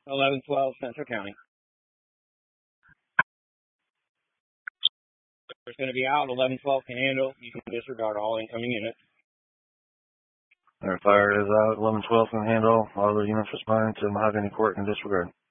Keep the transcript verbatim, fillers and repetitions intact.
eleven twelve Central County. It's going to be out. eleven twelve can handle. You can disregard all incoming units. Air fire is out. eleven twelve can handle. All the units responding to Mahogany Court can disregard.